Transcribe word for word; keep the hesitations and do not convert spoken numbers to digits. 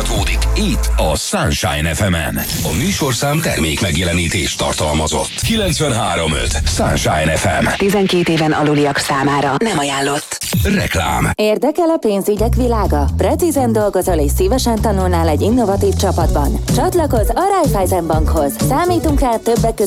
folytatódik itt a Sunshine ef emen. A műsorszám termék megjelenítést tartalmazott. kilencvenhárom öt Sunshine ef em. tizenkét éven aluliak számára nem ajánlott. Reklám. Érdekel a pénzügyek világa? Precízen dolgozol és szívesen tanulnál egy innovatív csapatban? Csatlakozz a Raiffeisen Bankhoz. Számítunk rá többek között